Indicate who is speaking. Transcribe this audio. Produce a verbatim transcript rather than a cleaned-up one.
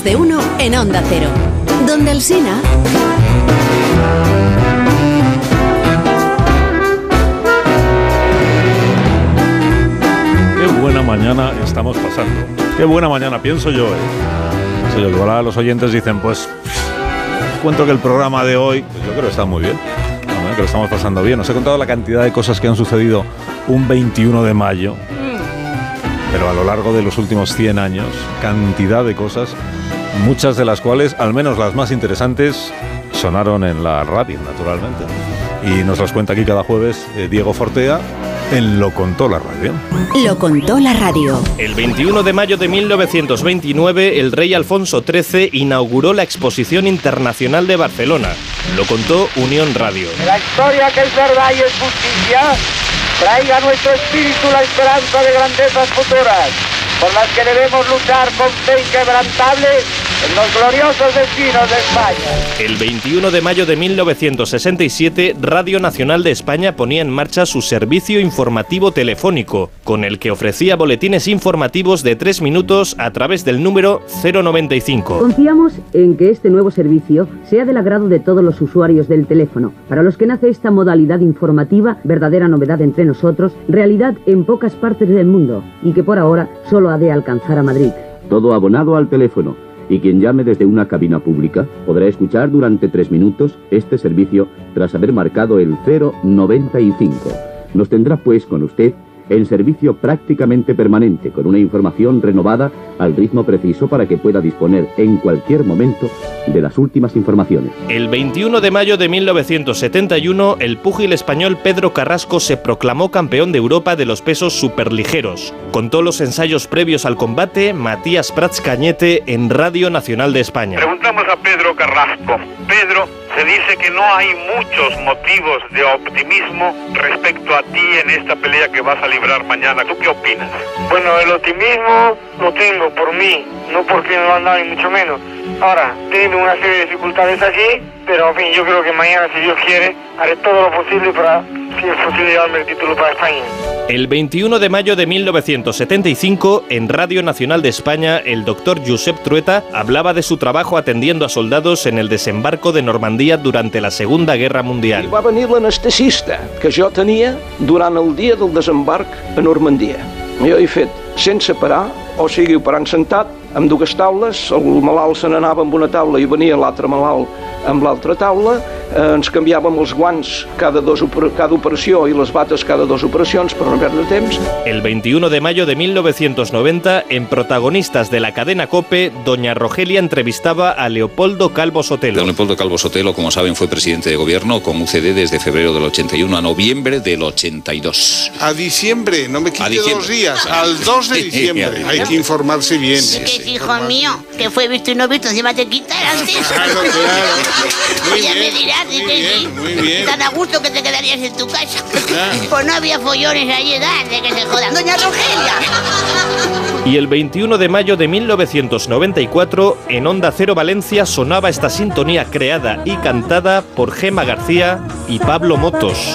Speaker 1: de uno en Onda Cero. Donde Alsina.
Speaker 2: Qué buena mañana estamos pasando. Qué buena mañana, pienso yo, ¿eh? Si yo, ahora los oyentes dicen, pues, cuento que el programa de hoy, pues yo creo que está muy bien. No, que lo estamos pasando bien. Os he contado la cantidad de cosas que han sucedido un veintiuno de mayo. Pero a lo largo de los últimos cien años, cantidad de cosas, muchas de las cuales, al menos las más interesantes, sonaron en la radio, naturalmente. Y nos las cuenta aquí cada jueves eh, Diego Fortea en Lo Contó la Radio.
Speaker 1: Lo Contó la Radio.
Speaker 3: El veintiuno de mayo de mil novecientos veintinueve, el rey Alfonso trece inauguró la Exposición Internacional de Barcelona. Lo contó Unión Radio.
Speaker 4: La historia que es verdad y es justicia traiga a nuestro espíritu la esperanza de grandezas futuras, por las que debemos luchar con fe inquebrantable en los gloriosos destinos de España.
Speaker 3: El veintiuno de mayo de mil novecientos sesenta y siete, Radio Nacional de España ponía en marcha su servicio informativo telefónico, con el que ofrecía boletines informativos de tres minutos a través del número cero noventa y cinco.
Speaker 5: Confiamos en que este nuevo servicio sea del agrado de todos los usuarios del teléfono, para los que nace esta modalidad informativa, verdadera novedad entre nosotros, realidad en pocas partes del mundo, y que por ahora solo ha de alcanzar a Madrid.
Speaker 6: Todo abonado al teléfono, y quien llame desde una cabina pública podrá escuchar durante tres minutos este servicio tras haber marcado el cero noventa y cinco. Nos tendrá pues con usted en servicio prácticamente permanente, con una información renovada al ritmo preciso para que pueda disponer en cualquier momento de las últimas informaciones.
Speaker 3: El veintiuno de mayo de mil novecientos setenta y uno, el púgil español Pedro Carrasco se proclamó campeón de Europa de los pesos superligeros. Contó los ensayos previos al combate Matías Prats Cañete en Radio Nacional de España.
Speaker 7: Preguntamos a Pedro Carrasco. Pedro, se dice que no hay muchos motivos de optimismo respecto a ti en esta pelea que vas a librar mañana. ¿Tú qué opinas?
Speaker 4: Bueno, el optimismo lo tengo por mí, no porque no anda ni mucho menos. Ahora, tengo una serie de dificultades aquí, pero en fin, yo creo que mañana, si Dios quiere, haré todo lo posible para, si es posible, llevarme el título para España.
Speaker 3: El veintiuno de mayo de mil novecientos setenta y cinco, en Radio Nacional de España, el doctor Josep Trueta hablaba de su trabajo atendiendo a soldados en el desembarco de Normandía durante la Segunda Guerra Mundial.
Speaker 8: I va venir l'anestesista que jo tenia durant el dia del desembarc a Normandia. Jo he fet sense parar, o sigui, operant sentat, amb dues taules, el malalt se n'anava amb una taula i venia l'altre malalt amb l'altra taula, eh, ens canviàvem els guants cada, dos, cada operació i les bates cada dos operacions per no perdre temps.
Speaker 3: El veintiuno de mayo de mil novecientos noventa, en Protagonistas de la cadena COPE, doña Rogelia entrevistaba a Leopoldo Calvo Sotelo.
Speaker 9: Don Leopoldo Calvo Sotelo, como saben, fue presidente de gobierno con U C D desde febrero del ochenta y uno a noviembre del ochenta y dos.
Speaker 10: A diciembre, no me quite dos días, al dos de diciembre. Hay que informarse bien.
Speaker 11: Sí, que es hijo mío, que fue visto y no visto, encima te quitas antes.
Speaker 10: Claro, claro. Muy
Speaker 11: ya
Speaker 10: bien,
Speaker 11: me dirás,
Speaker 10: muy
Speaker 11: que
Speaker 10: bien,
Speaker 11: sí.
Speaker 10: muy bien.
Speaker 11: Tan a gusto que te quedarías en tu casa.
Speaker 10: Claro.
Speaker 11: Pues no había follones allí, de que se jodan. ¡Doña Rogelia!
Speaker 3: Y el veintiuno de mayo de mil novecientos noventa y cuatro, en Onda Cero Valencia sonaba esta sintonía creada y cantada por Gema García y Pablo Motos.